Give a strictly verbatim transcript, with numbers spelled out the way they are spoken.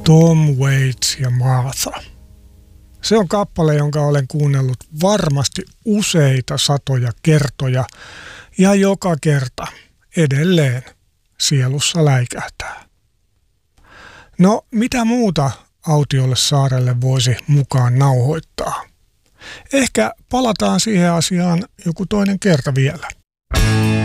Tom Waits ja Martha. Se on kappale, jonka olen kuunnellut varmasti useita satoja kertoja ja joka kerta edelleen sielussa läikähtää. No, mitä muuta Autiolle saarelle voisi mukaan nauhoittaa? Ehkä palataan siihen asiaan joku toinen kerta vielä.